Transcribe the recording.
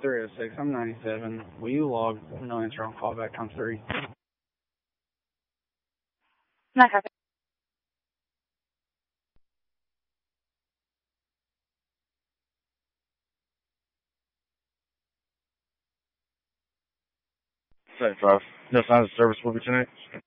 306, I'm 97. Will you log no answer on callback times 3? Not copy. Set drive. No signs of service will be tonight.